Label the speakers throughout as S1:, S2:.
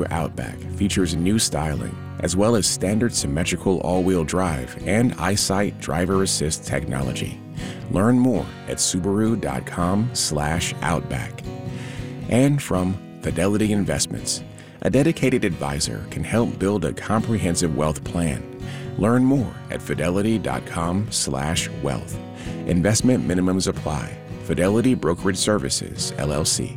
S1: Outback features new styling, as well as standard symmetrical all-wheel drive and EyeSight driver assist technology. Learn more at Subaru.com/Outback. And from Fidelity Investments, a dedicated advisor can help build a comprehensive wealth plan. Learn more at Fidelity.com/wealth. Investment minimums apply. Fidelity Brokerage Services, LLC.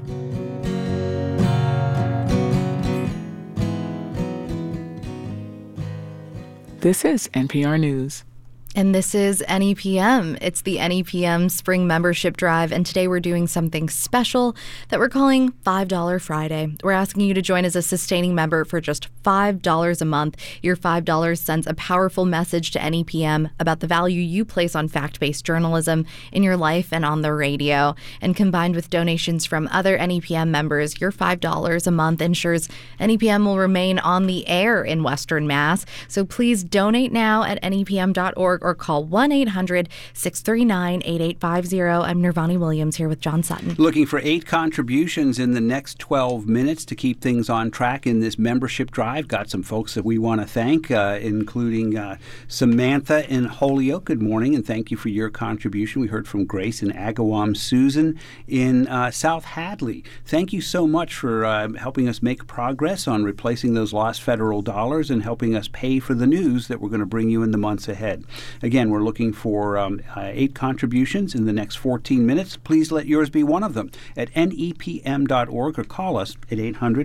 S2: This is NPR News.
S3: And this is NEPM. It's the NEPM Spring Membership Drive, and today we're doing something special that we're calling $5 Friday. We're asking you to join as a sustaining member for just $5 a month. Your $5 sends a powerful message to NEPM about the value you place on fact-based journalism in your life and on the radio. And combined with donations from other NEPM members, your $5 a month ensures NEPM will remain on the air in Western Mass. So please donate now at NEPM.org or call 1-800-639-8850. I'm Nirvani Williams here with John Sutton.
S4: Looking for 8 contributions in the next 12 minutes to keep things on track in this membership drive. Got some folks that we want to thank, including Samantha in Holyoke. Good morning, and thank you for your contribution. We heard from Grace in Agawam, Susan in South Hadley. Thank you so much for helping us make progress on replacing those lost federal dollars and helping us pay for the news that we're going to bring you in the months ahead. Again, we're looking for 8 contributions in the next 14 minutes. Please let yours be one of them at nepm.org or call us at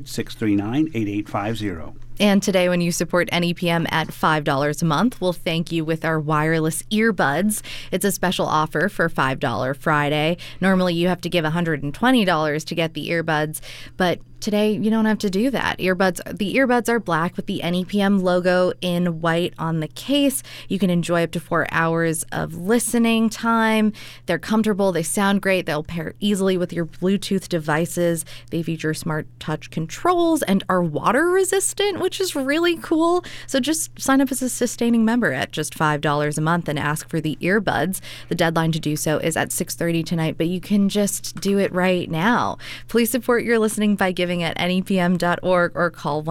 S4: 800-639-8850.
S3: And today, when you support NEPM at $5 a month, we'll thank you with our wireless earbuds. It's a special offer for $5 Friday. Normally, you have to give $120 to get the earbuds, but today, you don't have to do that. The earbuds are black with the NEPM logo in white on the case. You can enjoy up to 4 hours of listening time. They're comfortable. They sound great. They'll pair easily with your Bluetooth devices. They feature smart touch controls and are water resistant, which is really cool. So just sign up as a sustaining member at just $5 a month and ask for the earbuds. The deadline to do so is at 6:30 tonight, but you can just do it right now. Please support your listening by giving at nepm.org or call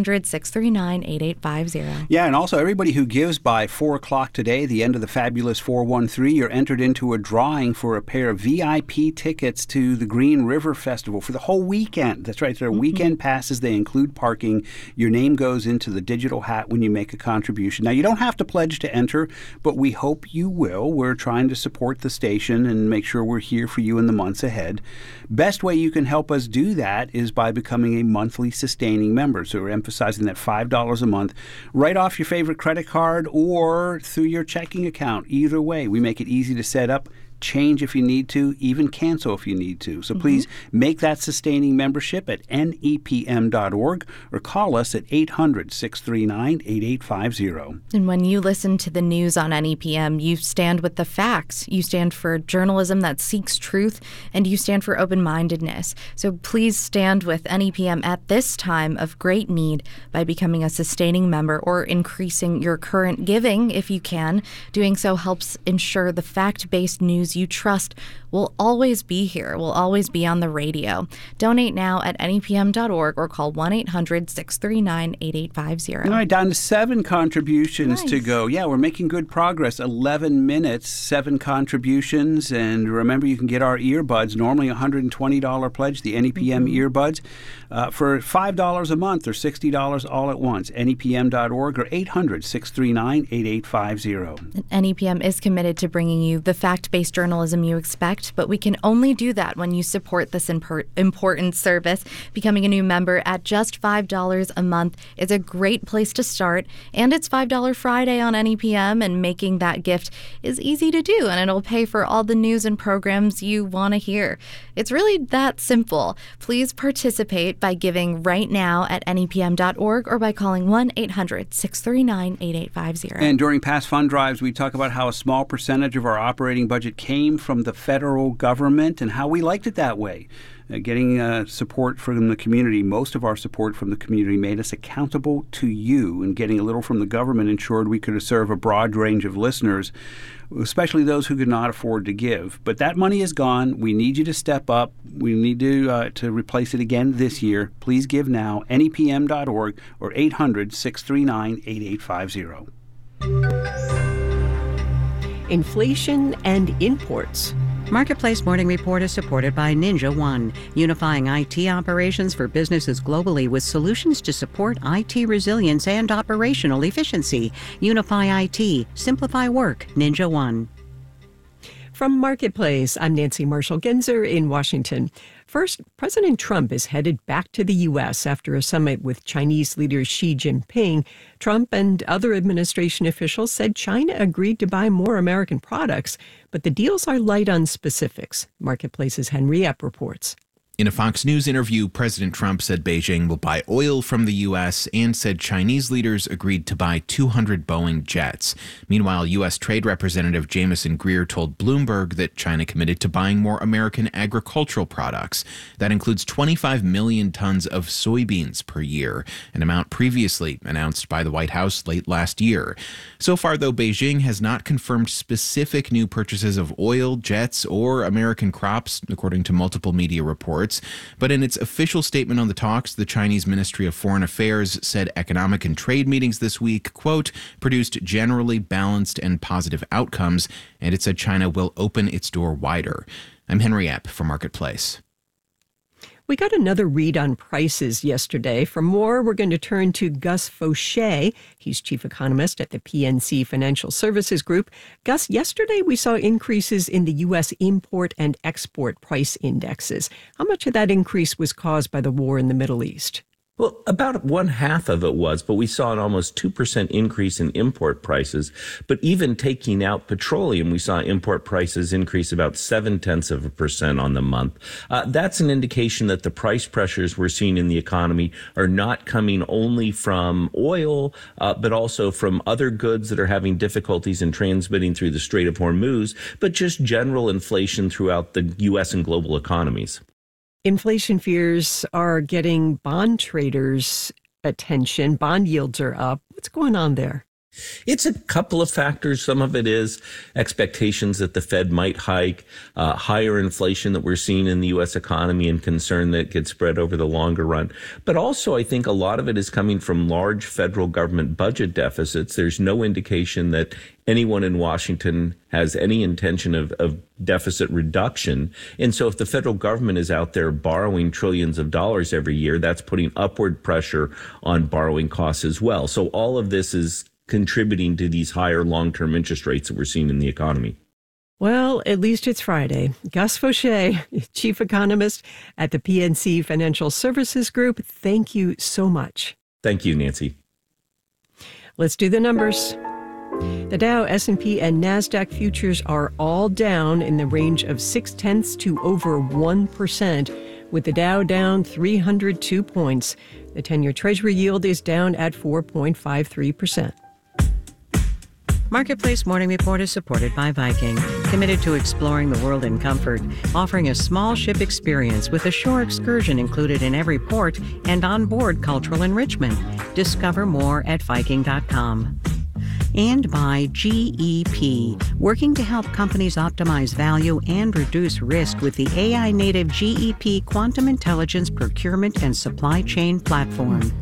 S3: 1-800-639-8850.
S4: Yeah, and also everybody who gives by 4 o'clock today, the end of the fabulous 413, you're entered into a drawing for a pair of VIP tickets to the Green River Festival for the whole weekend. That's right. They're weekend passes. They include parking. Your name goes into the digital hat when you make a contribution. Now, you don't have to pledge to enter, but we hope you will. We're trying to support the station and make sure we're here for you in the months ahead. Best way you can help us do that is by becoming a monthly sustaining member. So we're emphasizing that $5 a month right off your favorite credit card or through your checking account. Either way, we make it easy to set up, change if you need to, even cancel if you need to. So please make that sustaining membership at nepm.org or call us at 800-639-8850.
S3: And when you listen to the news on NEPM, you stand with the facts. You stand for journalism that seeks truth, and you stand for open-mindedness. So please stand with NEPM at this time of great need by becoming a sustaining member or increasing your current giving if you can. Doing so helps ensure the fact-based news you trust will always be here, will always be on the radio. Donate now at nepm.org or call 1-800-639-8850.
S4: All right, down to 7 contributions to go. Yeah, we're making good progress. 11 minutes, 7 contributions. And remember, you can get our earbuds, normally $120 pledge, the NEPM earbuds, for $5 a month or $60 all at once. NEPM.org or 800-639-8850.
S3: NEPM is committed to bringing you the fact-based journalism you expect, but we can only do that when you support this important service. Becoming a new member at just $5 a month is a great place to start, and it's $5 Friday on NEPM, and making that gift is easy to do, and it'll pay for all the news and programs you want to hear. It's really that simple. Please participate by giving right now at nepm.org or by calling 1-800-639-8850.
S4: And during past fund drives, we talk about how a small percentage of our operating budget came from the federal government and how we liked it that way. getting support from the community, most of our support from the community, made us accountable to you, and getting a little from the government ensured we could serve a broad range of listeners, especially those who could not afford to give. But that money is gone. We need you to step up. We need to replace it again this year. Please give now, nepm.org or 800-639-8850.
S5: Inflation and imports.
S6: Marketplace Morning Report is supported by Ninja One, unifying IT operations for businesses globally with solutions to support IT resilience and operational efficiency. Unify IT, simplify work, Ninja One.
S5: From Marketplace, I'm Nancy Marshall-Genzer in Washington. First, President Trump is headed back to the U.S. after a summit with Chinese leader Xi Jinping. Trump and other administration officials said China agreed to buy more American products, but the deals are light on specifics. Marketplace's Henry Epp reports.
S7: In a Fox News interview, President Trump said Beijing will buy oil from the U.S. and said Chinese leaders agreed to buy 200 Boeing jets. Meanwhile, U.S. Trade Representative Jamieson Greer told Bloomberg that China committed to buying more American agricultural products. That includes 25 million tons of soybeans per year, an amount previously announced by the White House late last year. So far, though, Beijing has not confirmed specific new purchases of oil, jets, or American crops, according to multiple media reports. But in its official statement on the talks, the Chinese Ministry of Foreign Affairs said economic and trade meetings this week, quote, produced generally balanced and positive outcomes, and it said China will open its door wider. I'm Henry Epp for Marketplace.
S5: We got another read on prices yesterday. For more, we're going to turn to Gus Faucher. He's chief economist at the PNC Financial Services Group. Gus, yesterday we saw increases in the U.S. import and export price indexes. How much of that increase was caused by the war in the Middle East?
S8: Well, about one half of it was, but we saw an almost 2% increase in import prices. But even taking out petroleum, we saw import prices increase about 0.7% on the month. That's an indication that the price pressures we're seeing in the economy are not coming only from oil, but also from other goods that are having difficulties in transmitting through the Strait of Hormuz, but just general inflation throughout the U.S. and global economies.
S5: Inflation fears are getting bond traders' attention. Bond yields are up. What's going on there?
S8: It's a couple of factors. Some of it is expectations that the Fed might hike, higher inflation that we're seeing in the U.S. economy and concern that it could spread over the longer run. But also, I think a lot of it is coming from large federal government budget deficits. There's no indication that anyone in Washington has any intention of deficit reduction. And so if the federal government is out there borrowing trillions of dollars every year, that's putting upward pressure on borrowing costs as well. So all of this is contributing to these higher long-term interest rates that we're seeing in the economy.
S5: Well, at least it's Friday. Gus Faucher, chief economist at the PNC Financial Services Group, thank you so much.
S8: Thank you, Nancy.
S5: Let's do the numbers. The Dow, S&P, and NASDAQ futures are all down in the range of 0.6 to over 1%, with the Dow down 302 points. The 10-year Treasury yield is down at 4.53%.
S6: Marketplace Morning Report is supported by Viking, committed to exploring the world in comfort, offering a small ship experience with a shore excursion included in every port and onboard cultural enrichment. Discover more at Viking.com. And by GEP, working to help companies optimize value and reduce risk with the AI-native GEP Quantum Intelligence Procurement and Supply Chain Platform.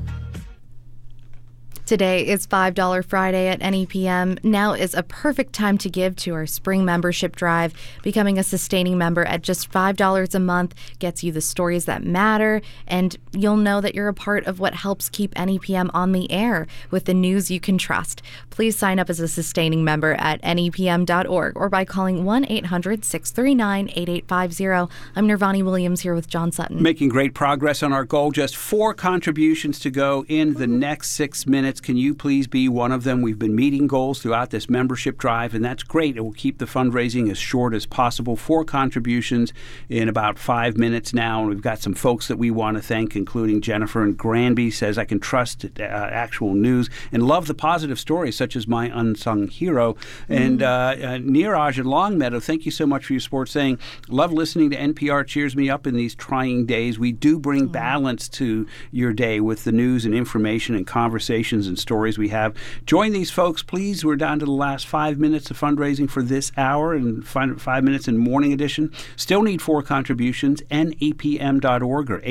S3: Today is $5 Friday at NEPM. Now is a perfect time to give to our spring membership drive. Becoming a sustaining member at just $5 a month gets you the stories that matter, and you'll know that you're a part of what helps keep NEPM on the air with the news you can trust. Please sign up as a sustaining member at nepm.org or by calling 1-800-639-8850. I'm Nirvani Williams here with John Sutton.
S4: Making great progress on our goal. Just 4 contributions to go in the next 6 minutes. tickets. Can you please be one of them? We've been meeting goals throughout this membership drive, and that's great. It will keep the fundraising as short as possible. 4 contributions in about 5 minutes now, and we've got some folks that we want to thank, including Jennifer in Granby, says, I can trust actual news and love the positive stories, such as My Unsung Hero. And Neeraj in Longmeadow, thank you so much for your support, saying, love listening to NPR, cheers me up in these trying days. We do bring balance to your day with the news and information and conversations and stories we have. Join these folks, please. We're down to the last 5 minutes of fundraising for this hour and 5 minutes in morning edition. Still need 4 contributions. NEPM.org or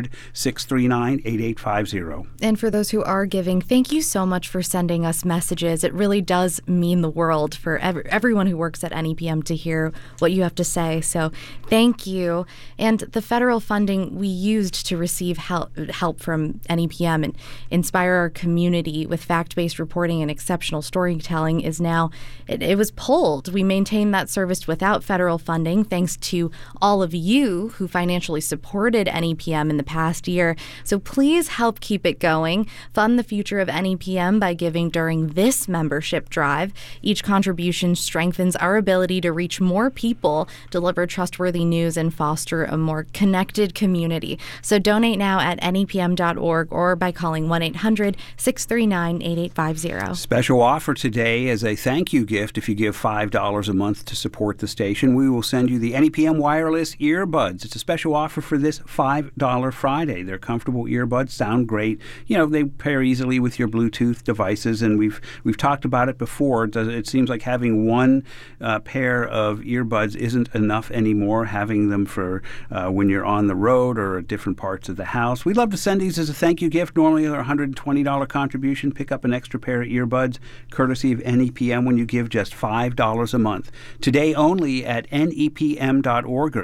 S4: 800-639-8850.
S3: And for those who are giving, thank you so much for sending us messages. It really does mean the world for everyone who works at NEPM to hear what you have to say. So thank you. And the federal funding we used to receive help from NEPM and inspire our community with fact-based reporting and exceptional storytelling is now, it was pulled. We maintained that service without federal funding thanks to all of you who financially supported NEPM in the past year. So please help keep it going. Fund the future of NEPM by giving during this membership drive. Each contribution strengthens our ability to reach more people, deliver trustworthy news, and foster a more connected community. So donate now at NEPM.org or by calling 1-800-639-8850.
S4: Special offer today as a thank you gift. If you give $5 a month to support the station, we will send you the NEPM wireless earbuds. It's a special offer for this $5 Friday. They're comfortable earbuds, sound great. You know, they pair easily with your Bluetooth devices, and we've talked about it before. It seems like having one pair of earbuds isn't enough anymore, having them for when you're on the road or at different parts of the house. We'd love to send these as a thank you gift. Normally a $120 contribution. Pick up an extra pair of earbuds courtesy of NEPM when you give just $5 a month. Today only at NEPM.org or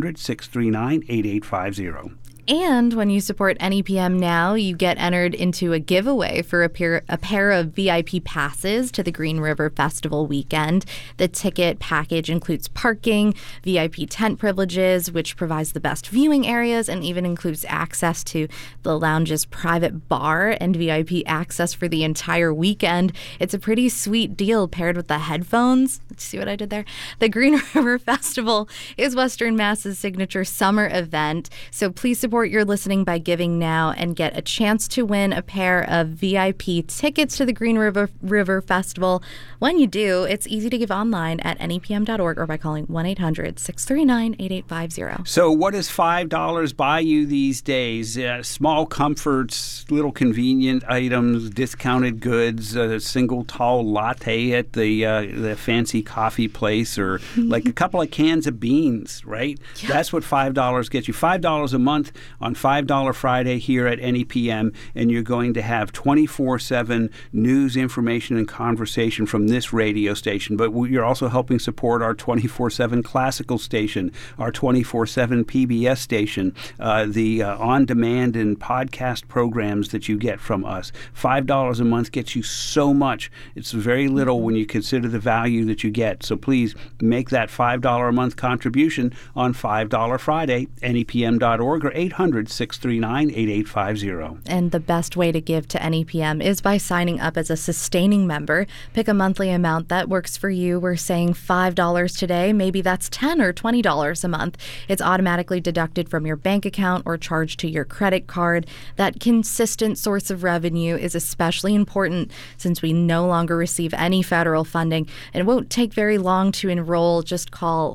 S4: 800-639-8850.
S3: And when you support NEPM now, you get entered into a giveaway for a pair of VIP passes to the Green River Festival weekend. The ticket package includes parking, VIP tent privileges, which provides the best viewing areas, and even includes access to the lounge's private bar and VIP access for the entire weekend. It's a pretty sweet deal paired with the headphones. See what I did there? The Green River Festival is Western Mass's signature summer event, so please support your listening by giving now and get a chance to win a pair of VIP tickets to the Green River Festival. When you do, it's easy to give online at NEPM.org or by calling 1-800-639-8850.
S4: So what does $5 buy you these days? Small comforts, little convenient items, discounted goods, a single tall latte at the fancy coffee place, or like a couple of cans of beans, right? Yeah. That's what $5 gets you. $5 a month on $5 Friday here at NEPM, and you're going to have 24/7 news, information, and conversation from this radio station. But you're also helping support our 24/7 classical station, our 24/7 PBS station, the on-demand and podcast programs that you get from us. $5 a month gets you so much. It's very little when you consider the value that you get. So please make that $5 a month contribution on $5 Friday, NEPM.org or 800-639-8850.
S3: And the best way to give to NEPM is by signing up as a sustaining member. Pick a monthly amount that works for you. We're saying $5 today. Maybe that's $10 or $20 a month. It's automatically deducted from your bank account or charged to your credit card. That consistent source of revenue is especially important since we no longer receive any federal funding. And it won't take very long to enroll. Just call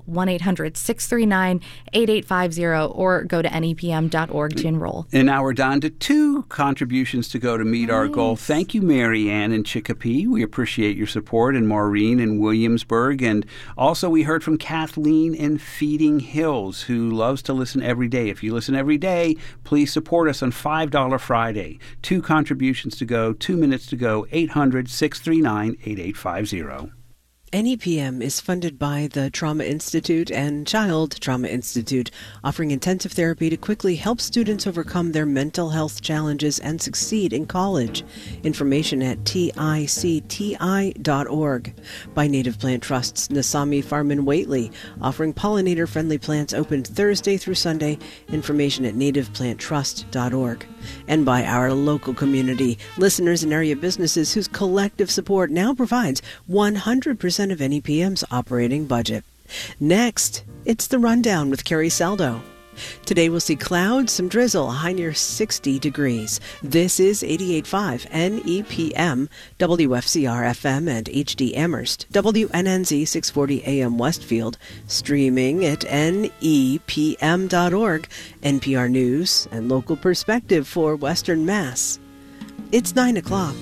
S3: 1-800-639-8850 or go to NEPM.org to enroll.
S4: And now we're down to 2 contributions to go to meet our goal. Thank you, Mary Ann in Chicopee. We appreciate your support, and Maureen in Williamsburg. And also we heard from Kathleen in Feeding Hills, who loves to listen every day. If you listen every day, please support us on $5 Friday. 2 contributions to go, 2 minutes to go, 800-639-8850.
S9: NEPM is funded by the Trauma Institute and Child Trauma Institute, offering intensive therapy to quickly help students overcome their mental health challenges and succeed in college. Information at TICTI.org. By Native Plant Trust's Nasami Farm in Whately, offering pollinator-friendly plants open Thursday through Sunday. Information at nativeplanttrust.org. and by our local community, listeners and area businesses whose collective support now provides 100% of NEPM's operating budget. Next, it's The Rundown with Carrie Saldo. Today we'll see clouds, some drizzle, a high near 60 degrees. This is 88.5 NEPM, WFCR-FM and HD Amherst, WNNZ 640 AM Westfield, streaming at nepm.org, NPR News and local perspective for Western Mass. It's 9 o'clock.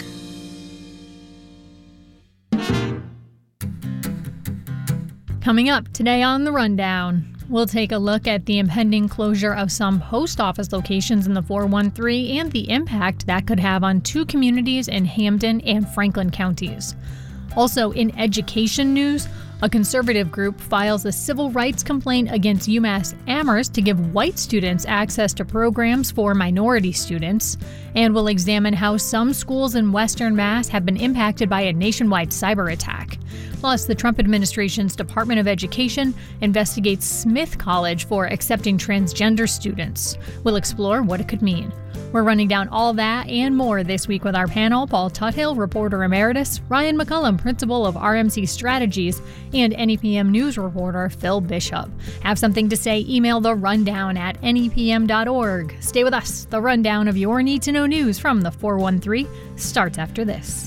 S10: Coming up today on The Rundown, we'll take a look at the impending closure of some post office locations in the 413 and the impact that could have on two communities in Hampden and Franklin counties. Also, in education news, a conservative group files a civil rights complaint against UMass Amherst to give white students access to programs for minority students. And we'll examine how some schools in Western Mass have been impacted by a nationwide cyber attack. Plus, the Trump administration's Department of Education investigates Smith College for accepting transgender students. We'll explore what it could mean. We're running down all that and more this week with our panel: Paul Tuthill, reporter emeritus, Ryan McCullum, principal of RMC Strategies, and NEPM news reporter Phil Bishop. Have something to say? Email the rundown at nepm.org. Stay with us. The rundown of your need-to-know news from the 413 starts after this.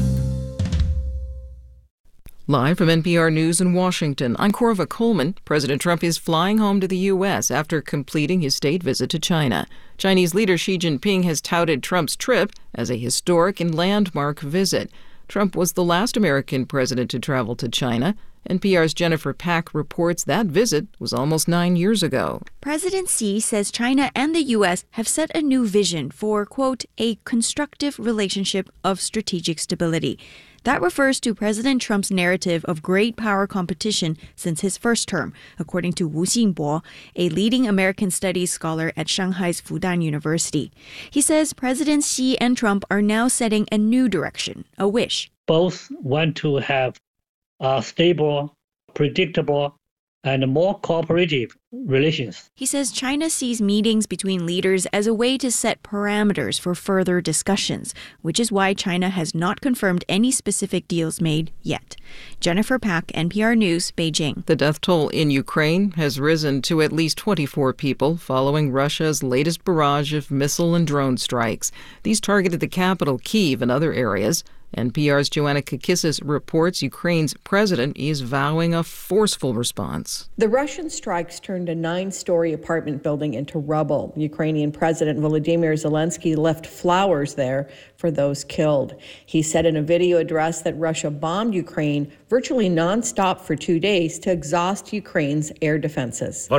S2: Live from NPR News in Washington, I'm Corva Coleman. President Trump is flying home to the U.S. after completing his state visit to China. Chinese leader Xi Jinping has touted Trump's trip as a historic and landmark visit. Trump was the last American president to travel to China. NPR's Jennifer Pack reports that visit was almost 9 years ago.
S11: President Xi says China and the U.S. have set a new vision for, quote, a constructive relationship of strategic stability. That refers to President Trump's narrative of great power competition since his first term, according to Wu Xingbo, a leading American studies scholar at Shanghai's Fudan University. He says President Xi and Trump are now setting a new direction, a wish.
S12: Both want to have a stable, predictable, and more cooperative relations.
S11: He says China sees meetings between leaders as a way to set parameters for further discussions, which is why China has not confirmed any specific deals made yet. Jennifer Pack, NPR News, Beijing.
S2: The death toll in Ukraine has risen to at least 24 people following Russia's latest barrage of missile and drone strikes. These targeted the capital, Kyiv, and other areas. NPR's Joanna Kakissis reports Ukraine's president is vowing a forceful response.
S13: The Russian strikes turned a 9-story apartment building into rubble. Ukrainian President Volodymyr Zelensky left flowers there for those killed. He said in a video address that Russia bombed Ukraine virtually nonstop for 2 days to exhaust Ukraine's air defenses.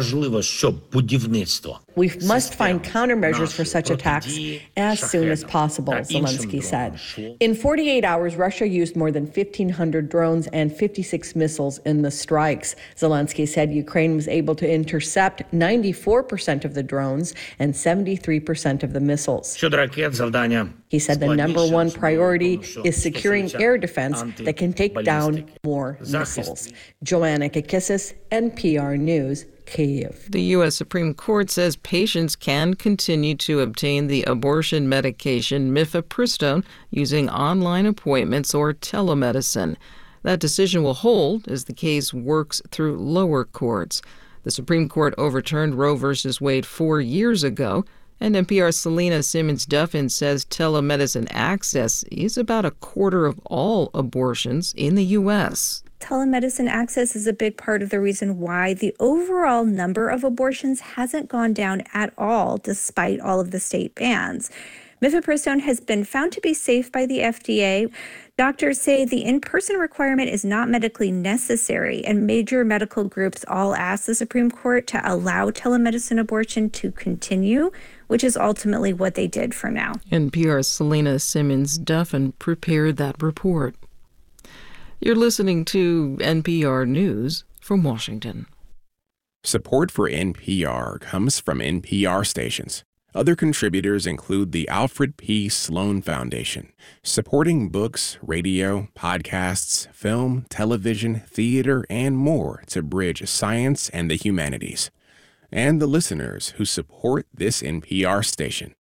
S13: We must find countermeasures for such attacks as soon as possible, Zelensky said. In 48 hours, Russia used more than 1,500 drones and 56 missiles in the strikes. Zelensky said Ukraine was able to intercept 94% of the drones and 73% of the missiles. He said the number one priority is securing air defense that can take down more missiles. Joanna Kakissis, NPR News, Kyiv.
S2: The U.S. Supreme Court says patients can continue to obtain the abortion medication mifepristone using online appointments or telemedicine. That decision will hold as the case works through lower courts. The Supreme Court overturned Roe v. Wade 4 years ago, and NPR's Selena Simmons-Duffin says telemedicine access is about a quarter of all abortions in the U.S.
S14: Telemedicine access is a big part of the reason why the overall number of abortions hasn't gone down at all, despite all of the state bans. Mifepristone has been found to be safe by the FDA. Doctors say the in-person requirement is not medically necessary, and major medical groups all asked the Supreme Court to allow telemedicine abortion to continue, which is ultimately what they did for now.
S2: NPR's Selena Simmons-Duffin prepared that report. You're listening to NPR News from Washington.
S1: Support for NPR comes from NPR stations. Other contributors include the Alfred P. Sloan Foundation, supporting books, radio, podcasts, film, television, theater, and more to bridge science and the humanities, and the listeners who support this NPR station.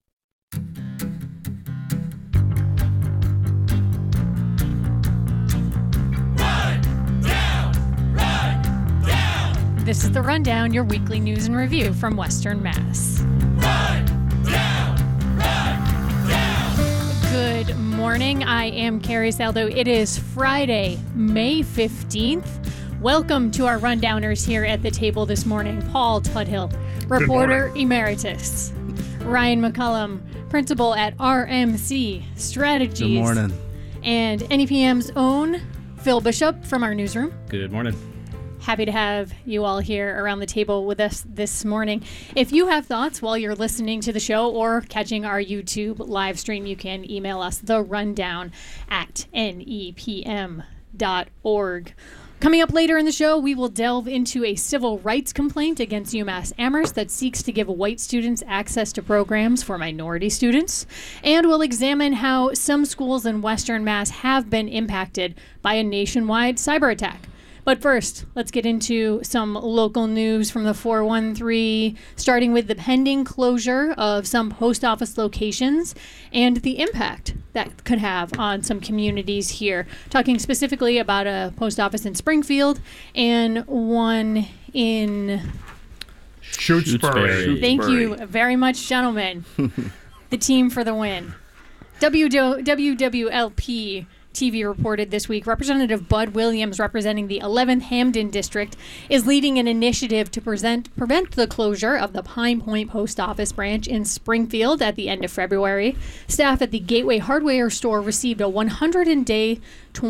S10: This is The Rundown, your weekly news and review from Western Mass. Good morning. I am Carrie Saldo. It is Friday, May 15th. Welcome to our Rundowners here at the table this morning. Paul Tudhill, reporter emeritus. Ryan McCullum, principal at RMC Strategies.
S15: Good morning.
S10: And NEPM's own Phil Bishop from our newsroom.
S15: Good morning.
S10: Happy to have you all here around the table with us this morning. If you have thoughts while you're listening to the show or catching our YouTube live stream, you can email us therundown@nepm.org. Coming up later in the show, we will delve into a civil rights complaint against UMass Amherst that seeks to give white students access to programs for minority students. And we'll examine how some schools in Western Mass have been impacted by a nationwide cyber attack. But first, let's get into some local news from the 413, starting with the pending closure of some post office locations and the impact that could have on some communities here. Talking specifically about a post office in Springfield and one in
S16: Shutesbury.
S10: Thank you very much, gentlemen. The team for the win. WWLP TV reported this week, Representative Bud Williams, representing the 11th Hamden District, is leading an initiative to prevent the closure of the Pine Point Post Office branch in Springfield at the end of February. Staff at the Gateway Hardware store received a 120-day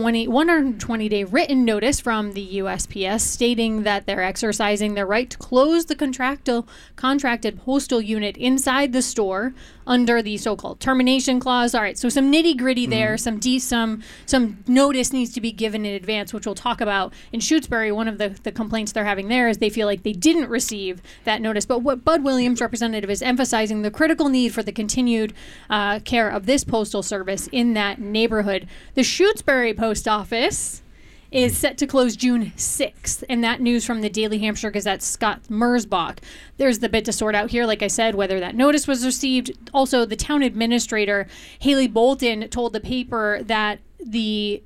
S10: written notice from the USPS stating that they're exercising their right to close the contracted postal unit inside the store under the so-called termination clause. All right, so some nitty-gritty there, some notice needs to be given in advance, which we'll talk about. In Shutesbury, one of the complaints they're having there is they feel like they didn't receive that notice. But what Bud Williams, representative, is emphasizing the critical need for the continued care of this postal service in that neighborhood. The Shutesbury Post Office is set to close June 6th, and that news from the Daily Hampshire Gazette, Scott Merzbach. There's the bit to sort out here, like I said, whether that notice was received. Also, the town administrator, Haley Bolton, told the paper that the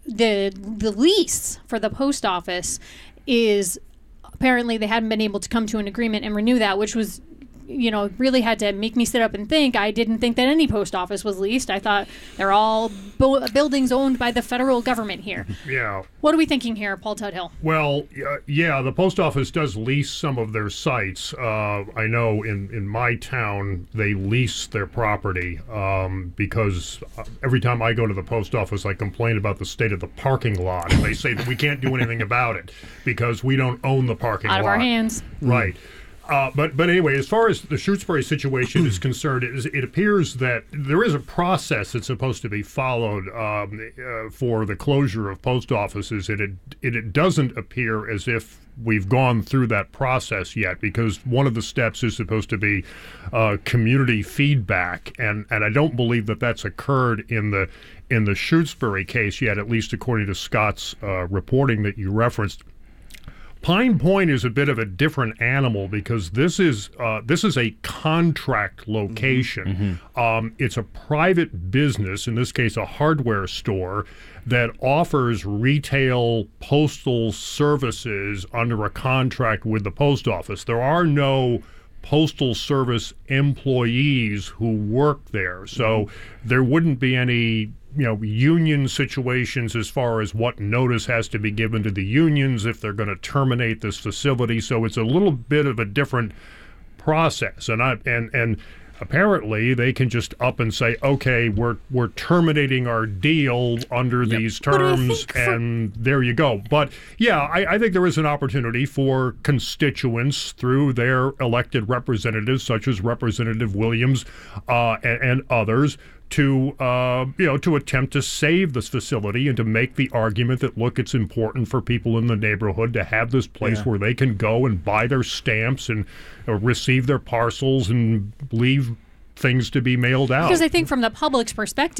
S10: lease for the post office is apparently they hadn't been able to come to an agreement and renew that, which was, really had to make me sit up and think. I didn't think that any post office was leased. I thought they're all buildings owned by the federal government here.
S16: Yeah.
S10: What are we thinking here, Paul Tudhill?
S16: Well, the post office does lease some of their sites. I know in my town they lease their property because every time I go to the post office, I complain about the state of the parking lot. And they say that we can't do anything about it because we don't own the parking lot.
S10: Out of our hands.
S16: Right. But anyway, as far as the Shutesbury situation is concerned, it appears that there is a process that's supposed to be followed for the closure of post offices. It doesn't appear as if we've gone through that process yet, because one of the steps is supposed to be community feedback, and I don't believe that that's occurred in the Shutesbury case yet, at least according to Scott's reporting that you referenced. Pine Point is a bit of a different animal because this is a contract location. It's a private business, in this case a hardware store, that offers retail postal services under a contract with the post office. There are no Postal Service employees who work there, so there wouldn't be any union situations as far as what notice has to be given to the unions if they're going to terminate this facility. So it's a little bit of a different process, and apparently they can just up and say, okay, we're terminating our deal under these terms, and there you go. But yeah, I think there is an opportunity for constituents through their elected representatives, such as Representative Williams and others, to attempt to save this facility and to make the argument that, look, it's important for people in the neighborhood to have this place where they can go and buy their stamps and receive their parcels and leave things to be mailed out.
S10: Because I think from the public's perspective,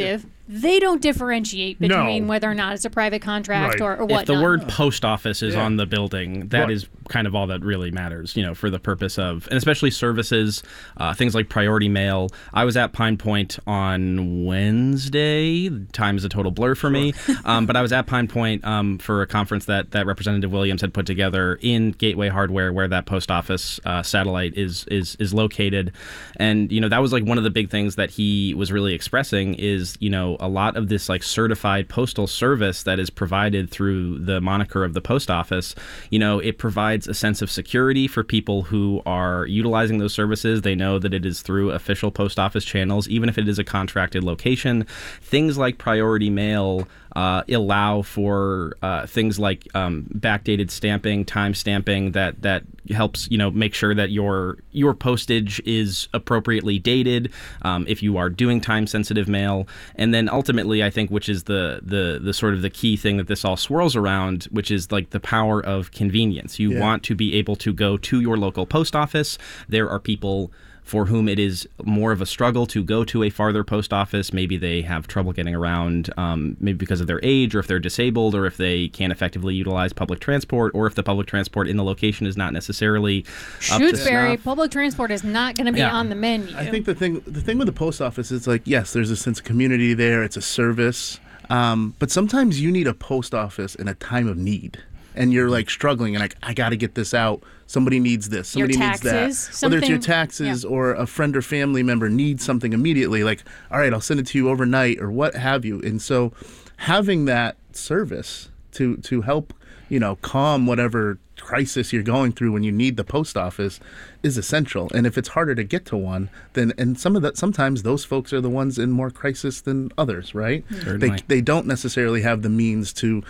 S10: they don't differentiate between whether or not it's a private contract or whatnot.
S15: If the word post office is on the building, that is kind of all that really matters, for the purpose of, and especially services, things like priority mail. I was at Pine Point on Wednesday. Time is a total blur for me. But I was at Pine Point for a conference that Representative Williams had put together in Gateway Hardware, where that post office satellite is located. And, that was like one of the big things that he was really expressing is, a lot of this like certified postal service that is provided through the moniker of the post office, it provides a sense of security for people who are utilizing those services. They know that it is through official post office channels, even if it is a contracted location. Things like priority mail allow for things like backdated stamping, time stamping that helps make sure that your postage is appropriately dated if you are doing time sensitive mail. And then ultimately, I think, which is the sort of the key thing that this all swirls around, which is like the power of convenience. You want to be able to go to your local post office. There are people for whom it is more of a struggle to go to a farther post office. Maybe they have trouble getting around, maybe because of their age, or if they're disabled, or if they can't effectively utilize public transport, or if the public transport in the location is not necessarily up to
S10: Shutesbury,
S15: snuff.
S10: public transport is not going to be on the menu.
S17: I think the thing with the post office is like, yes, there's a sense of community there. It's a service. But sometimes you need a post office in a time of need. And you're like struggling and like, I got to get this out. Somebody needs this. Somebody needs that. Whether it's your taxes or a friend or family member needs something immediately, like, all right, I'll send it to you overnight or what have you. And so having that service to help, calm whatever crisis you're going through when you need the post office is essential. And if it's harder to get to one, then sometimes those folks are the ones in more crisis than others, right? They don't necessarily have the means to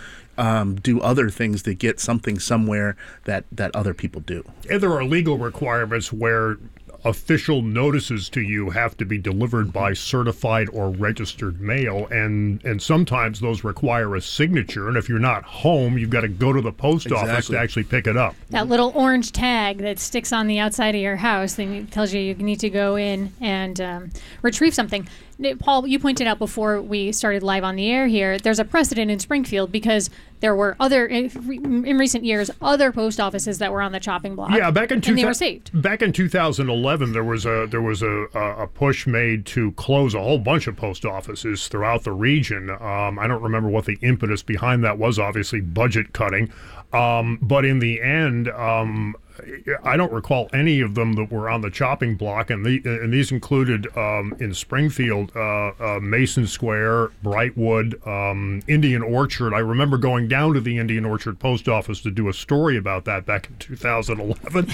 S17: do other things to get something somewhere that other people do.
S16: And there are legal requirements where official notices to you have to be delivered by certified or registered mail, and sometimes those require a signature, and if you're not home, you've got to go to the post office to actually pick it up.
S10: That little orange tag that sticks on the outside of your house that tells you need to go in and retrieve something. Paul, you pointed out before we started live on the air here, there's a precedent in Springfield because there were in recent years, other post offices that were on the chopping block.
S16: Yeah,
S10: and they were saved.
S16: Back in 2011, there was a push made to close a whole bunch of post offices throughout the region. I don't remember what the impetus behind that was. Obviously, budget cutting. But in the end, I don't recall any of them that were on the chopping block, and these included in Springfield, Mason Square, Brightwood, Indian Orchard. I remember going down to the Indian Orchard post office to do a story about that back in 2011,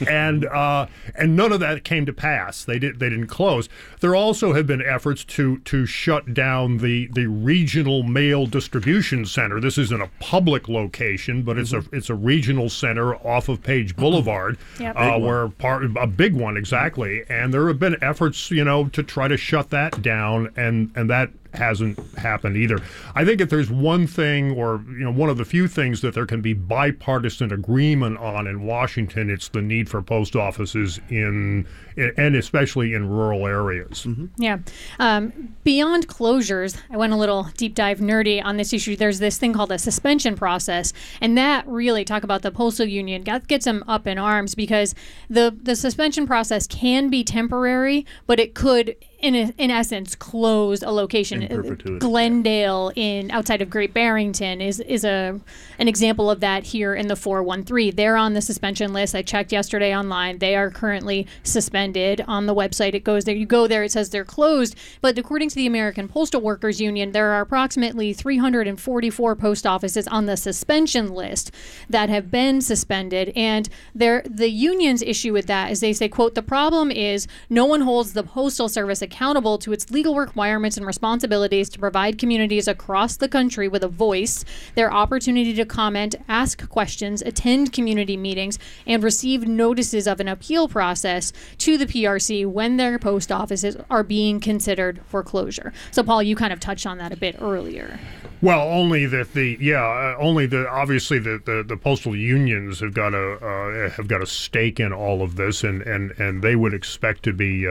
S16: and none of that came to pass. They didn't close. There also have been efforts to shut down the regional mail distribution center. This isn't a public location, but it's a regional center off of Page Boulevard, where a big one, exactly. And there have been efforts, to try to shut that down, and that hasn't happened either. I think if there's one thing, or one of the few things that there can be bipartisan agreement on in Washington, it's the need for post offices and especially in rural areas.
S10: Mm-hmm. Yeah. Beyond closures, I went a little deep dive nerdy on this issue. There's this thing called a suspension process, and that really, talk about the postal union, gets them up in arms, because the suspension process can be temporary, but it could in essence close a location. Glendale outside of Great Barrington is an example of that here in the 413. They're on the suspension list. I checked yesterday online. They are currently suspended on the website. It goes there. You go there, it says they're closed. But according to the American Postal Workers Union, there are approximately 344 post offices on the suspension list that have been suspended. And the union's issue with that is they say, quote, "The problem is no one holds the Postal Service accountable to its legal requirements and responsibilities to provide communities across the country with a voice, their opportunity to comment, ask questions, attend community meetings, and receive notices of an appeal process to the PRC when their post offices are being considered for closure." So, Paul, you kind of touched on that a bit earlier.
S16: Well, only that obviously the postal unions have got a stake in all of this, and they would expect to be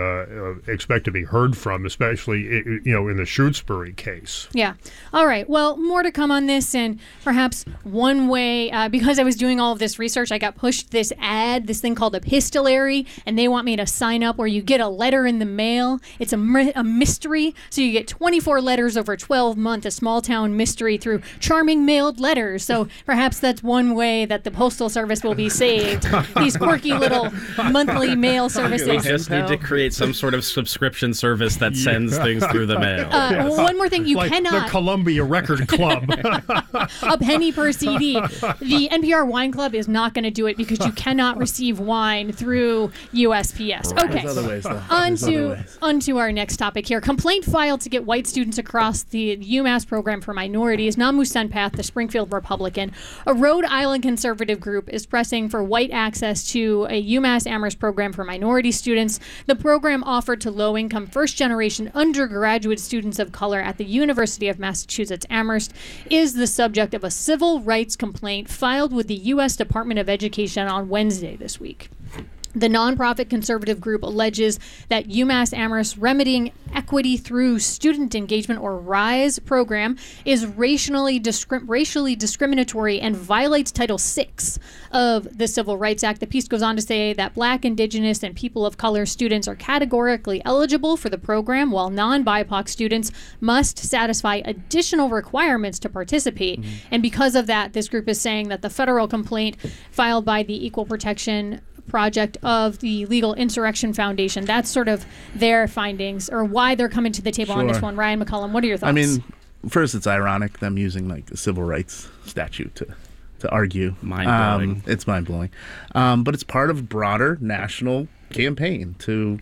S16: heard from, especially in the Shrewsbury case.
S10: Yeah. All right. Well, more to come on this, and perhaps one way, because I was doing all of this research, I got pushed this thing called Epistolary, and they want me to sign up where you get a letter in the mail. It's a mystery, so you get 24 letters over 12 months, a small town mystery through charming mailed letters. So perhaps that's one way that the Postal Service will be saved. These quirky little monthly mail services.
S15: We just need to create some sort of subscription service that sends things through the mail.
S10: One more thing, you
S16: like
S10: cannot.
S16: The Columbia Record Club.
S10: A penny per CD. The NPR Wine Club is not going to do it because you cannot receive wine through USPS. Okay.
S17: There's other ways, though.
S10: Onto our next topic here. Complaint filed to get white students across the UMass program for minorities. Namu Senpath, the Springfield Republican, a Rhode Island conservative group, is pressing for white access to a UMass Amherst program for minority students. The program offered to low-income first-generation undergraduate students of color at the University of Massachusetts Amherst is the subject of a civil rights complaint filed with the U.S. Department of Education on Wednesday this week. The nonprofit conservative group alleges that UMass Amherst Remedying Equity Through Student Engagement, or RISE program, is racially discriminatory and violates Title VI of the Civil Rights Act. The piece goes on to say that Black, Indigenous, and people of color students are categorically eligible for the program, while non-BIPOC students must satisfy additional requirements to participate. And because of that, this group is saying that the federal complaint filed by the Equal Protection Project of the Legal Insurrection Foundation, that's sort of their findings, or why they're coming to the table on this one. Ryan McCullum, what are your thoughts?
S17: I mean, first, it's ironic them using like a civil rights statute to argue.
S15: Mind-blowing.
S17: It's mind-blowing. But it's part of a broader national campaign to,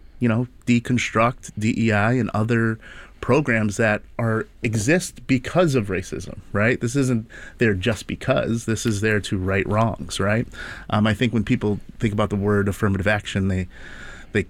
S17: deconstruct DEI and other programs that exist because of racism, right? This isn't there just because. This is there to right wrongs, right? I think when people think about the word affirmative action, they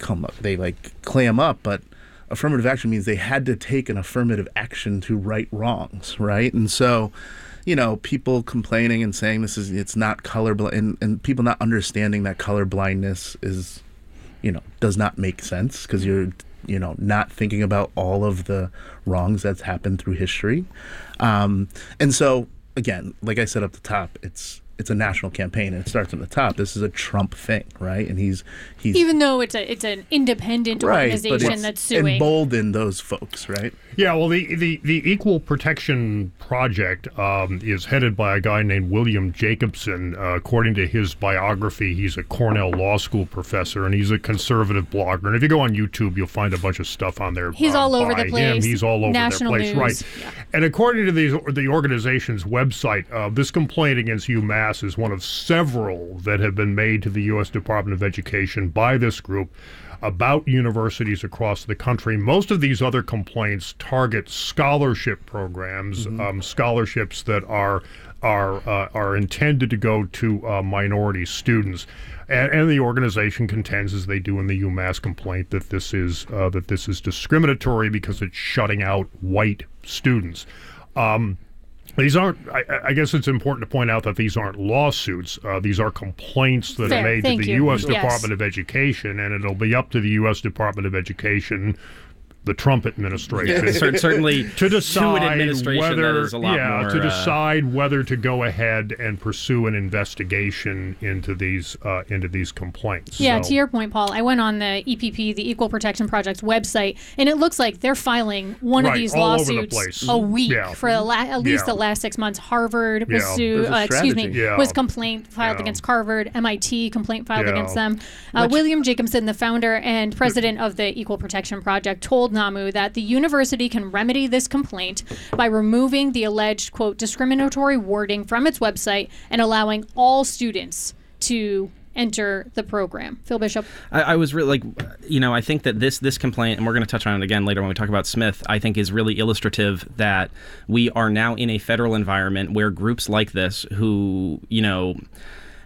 S17: clam up, but affirmative action means they had to take an affirmative action to right wrongs, right? And so, people complaining and saying it's not colorblind, and people not understanding that colorblindness is, does not make sense because you're not thinking about all of the wrongs that's happened through history. And so, again, like I said up the top, it's a national campaign, and it starts from the top. This is a Trump thing, right? And he's
S10: even though it's an independent organization that's suing,
S17: emboldened those folks, right?
S16: Yeah, well, the Equal Protection Project is headed by a guy named William Jacobson. According to his biography, he's a Cornell Law School professor, and he's a conservative blogger. And if you go on YouTube, you'll find a bunch of stuff on there.
S10: He's all over the place.
S16: He's all over
S10: National
S16: the place,
S10: news.
S16: right? Yeah. And according to the organization's website, this complaint against UMass is one of several that have been made to the U.S. Department of Education by this group about universities across the country. Most of these other complaints target scholarship programs, scholarships that are intended to go to minority students. And the organization contends, as they do in the UMass complaint, that this is discriminatory because it's shutting out white students. These aren't, I guess it's important to point out that these aren't lawsuits. These are complaints that are made to the U.S. Department of Education, and it'll be up to the U.S. Department of Education, the Trump administration,
S15: certainly
S16: to decide
S15: to an administration that is a lot more,
S16: to decide whether to go ahead and pursue an investigation into these complaints.
S10: Yeah, to your point, Paul, I went on the EPP, the Equal Protection Project's website, and it looks like they're filing one of these lawsuits a week for at least the last 6 months. Harvard was was complaint filed against Harvard. MIT complaint filed against them. William Jacobson, the founder and president of the Equal Protection Project, told NAMU that the university can remedy this complaint by removing the alleged, quote, discriminatory wording from its website and allowing all students to enter the program. Phil Bishop.
S15: I was really I think that this complaint, and we're going to touch on it again later when we talk about Smith, I think is really illustrative that we are now in a federal environment where groups like this who,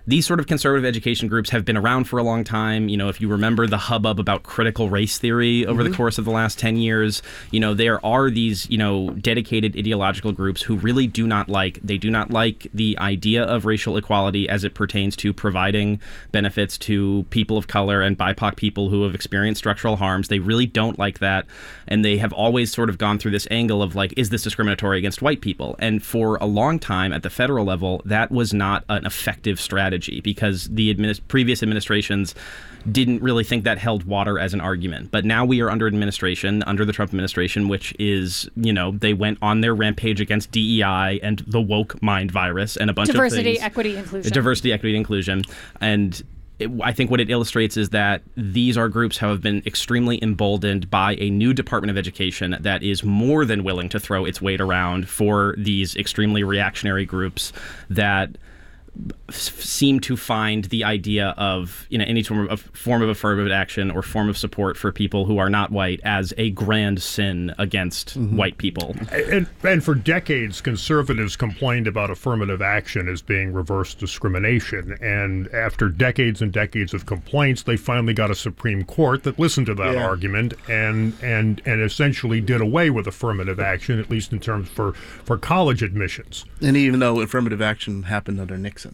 S15: these sort of conservative education groups have been around for a long time. You know, if you remember the hubbub about critical race theory over the course of the last 10 years, you know, there are these, you know, dedicated ideological groups who really do not like the idea of racial equality as it pertains to providing benefits to people of color and BIPOC people who have experienced structural harms. They really don't like that. And they have always sort of gone through this angle of like, is this discriminatory against white people? And for a long time at the federal level, that was not an effective strategy because the previous administrations didn't really think that held water as an argument. But now we are under the Trump administration, which is, you know, they went on their rampage against DEI and the woke mind virus and a bunch of things.
S18: Diversity, equity, inclusion.
S15: And I think what it illustrates is that these are groups who have been extremely emboldened by a new Department of Education that is more than willing to throw its weight around for these extremely reactionary groups that seem to find the idea of, you know, any form of affirmative action or form of support for people who are not white as a grand sin against white people.
S16: And for decades, conservatives complained about affirmative action as being reverse discrimination. And after decades and decades of complaints, they finally got a Supreme Court that listened to that argument and essentially did away with affirmative action, at least in terms for college admissions.
S17: And even though affirmative action happened under Nixon.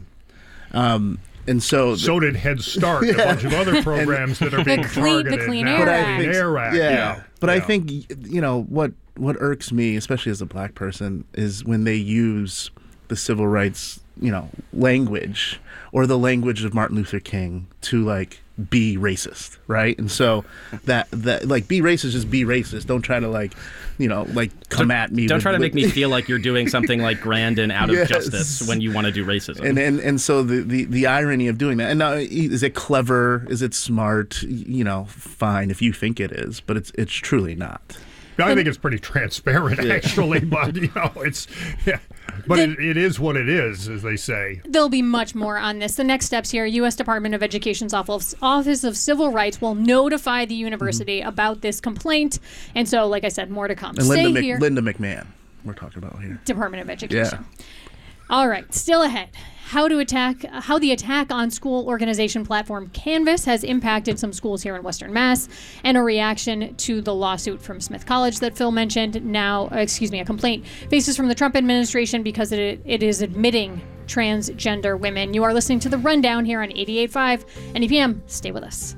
S17: And so
S16: did Head Start, a bunch of other programs that are being targeted.
S18: The Clean Air Act.
S16: Yeah.
S17: But I think, you know, what irks me, especially as a black person, is when they use the civil rights, you know, language or the language of Martin Luther King to like be racist, right? And so that like be racist, just be racist. Don't try to like, you know, like come at me.
S15: Don't try to make me feel like you're doing something like grand and out of justice when you want to do racism.
S17: And so the irony of doing that. And now, is it clever? Is it smart? You know, fine if you think it is, but it's truly not.
S16: I think it's pretty transparent, actually, but you know, it is what it is, as they say.
S18: There'll be much more on this. The next steps here: U.S. Department of Education's Office of Civil Rights will notify the university about this complaint, and so, like I said, more to come.
S17: And Linda McMahon, we're talking about here.
S18: Department of Education.
S17: Yeah.
S18: All right, still ahead. How the attack on school organization platform Canvas has impacted some schools here in Western Mass, and a reaction to the lawsuit from Smith College that Phil mentioned. A complaint faces from the Trump administration because it is admitting transgender women. You are listening to The Rundown here on 88.5 NEPM. Stay with us.